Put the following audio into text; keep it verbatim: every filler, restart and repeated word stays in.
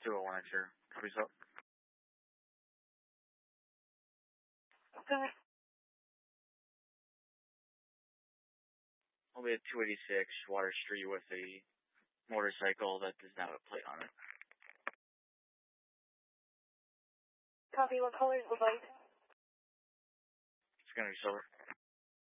two oh one, sure. Copy, so. Okay. I'll be at two eighty-six Water Street with a motorcycle that does not have a plate on it. Copy, what color is the light? It's going to be silver.